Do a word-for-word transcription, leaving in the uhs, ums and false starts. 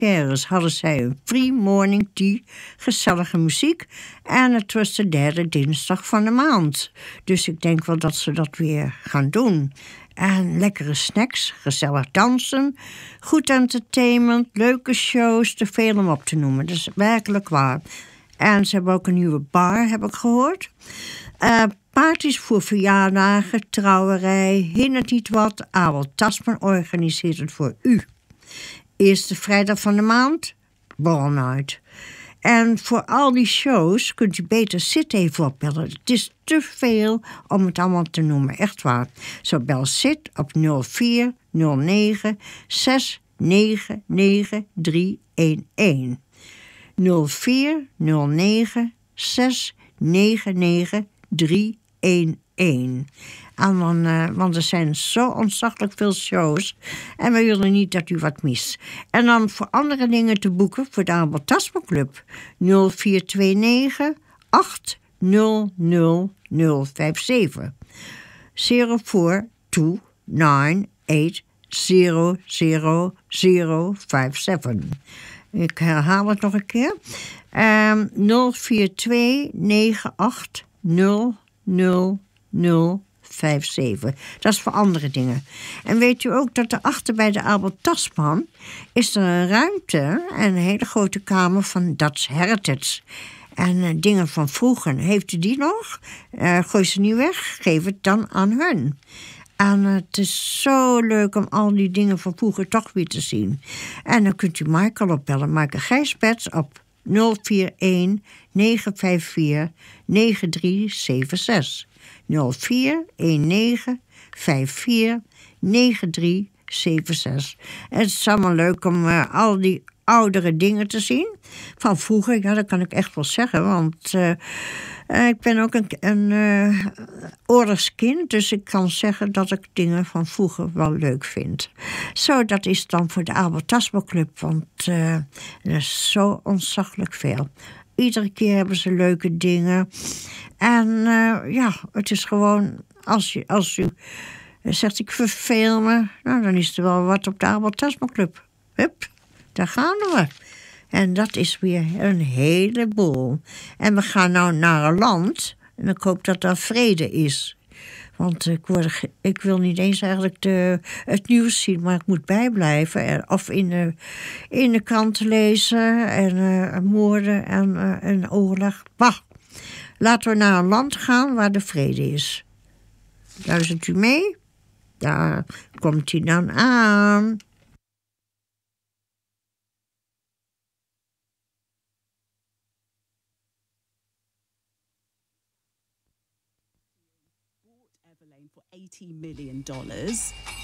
Keres hadden zij een free morning tea, gezellige muziek. En het was de derde dinsdag van de maand. Dus ik denk wel dat ze dat weer gaan doen. En lekkere snacks, gezellig dansen, goed entertainment, leuke shows, te veel om op te noemen. Dat is werkelijk waar. En ze hebben ook een nieuwe bar, heb ik gehoord. Uh, parties voor verjaardagen, trouwerij, hindert niet wat. Abel Tasman organiseert het voor u. Eerste vrijdag van de maand, borrelnight. En voor al die shows kunt u beter Sid even opbellen. Het is te veel om het allemaal te noemen, echt waar. Zo bel Sid op nul vier nul negen zes negen negen drie een een. nul vier nul negen zes negen negen drie een een. En dan, uh, want er zijn zo ontzaglijk veel shows. En we willen niet dat u wat mist. En dan voor andere dingen te boeken voor de Abel Tasman Club. nul vier twee negen acht nul nul nul vijf zeven. zero four two nine eight zero zero zero vijf zeven. Ik herhaal het nog een keer. Um, nul vier twee negen acht nul nul nul vijf zeven. Dat is voor andere dingen. En weet u ook dat erachter bij de Abel Tasman is er een ruimte en een hele grote kamer van Dutch Heritage. En uh, dingen van vroeger. Heeft u die nog? Uh, gooi ze niet weg. Geef het dan aan hun. En uh, het is zo leuk om al die dingen van vroeger toch weer te zien. En dan kunt u Michael opbellen. Michael Gijsbets op nul vier een negen vijf vier negen drie zeven zes. nul vier een negen vijf vier negen drie zeven zes. Het is allemaal leuk om uh, al die oudere dingen te zien. Van vroeger, ja, dat kan ik echt wel zeggen. Want uh, uh, ik ben ook een, een uh, oorlogskind. Dus ik kan zeggen dat ik dingen van vroeger wel leuk vind. Zo, dat is dan voor de Abel Tasman Club. Want uh, er is zo ontzaglijk veel. Iedere keer hebben ze leuke dingen. En uh, ja, het is gewoon, als, je, als u zegt ik verveel me, nou dan is er wel wat op de Abel Tasman Club. Hup, daar gaan we. En dat is weer een heleboel. En we gaan nou naar een land en ik hoop dat daar vrede is. Want ik, word, ik wil niet eens eigenlijk de, het nieuws zien, maar ik moet bijblijven. Of in de, in de kranten lezen en uh, moorden en, uh, en oorlog. Bah. Laten we naar een land gaan waar de vrede is. Luistert u mee? Daar komt hij dan aan. eighty million dollars.